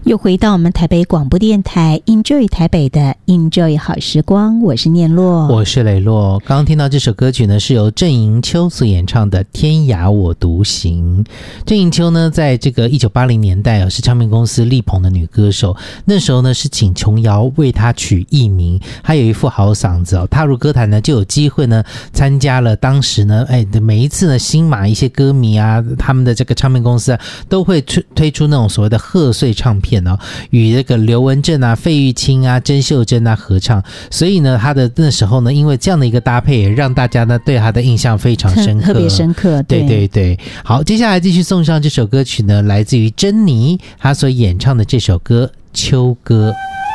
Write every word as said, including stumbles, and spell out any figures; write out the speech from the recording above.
又回到我们台北广播电台 Enjoy 台北的 Enjoy 好时光，我是念洛， 我是磊洛。刚刚听到这首歌曲呢，是由郑盈秋所演唱的《天涯我独行》。郑盈秋呢，在这个一九八零年代、哦、是唱片公司力捧的女歌手，那时候呢是请琼瑶为她取艺名，她有一副好嗓子哦，踏入歌坛呢就有机会呢参加了当时呢，哎，每一次呢新马一些歌迷啊，他们的这个唱片公司啊都会推出那种所谓的贺岁唱片。与这个刘文正啊、费玉清啊、甄秀珍啊合唱，所以呢，他的那时候呢，因为这样的一个搭配，也让大家呢对他的印象非常深刻， 特别深刻。 对对对，好，接下来继续送上这首歌曲呢，来自于珍妮她所演唱的这首歌《秋歌》。